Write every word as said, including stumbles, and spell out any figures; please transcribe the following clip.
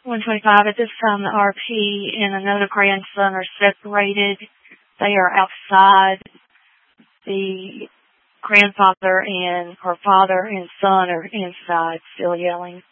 one twenty-five. At this time, the R P and another grandson are separated. They are outside. The grandfather and her father and son are inside still yelling.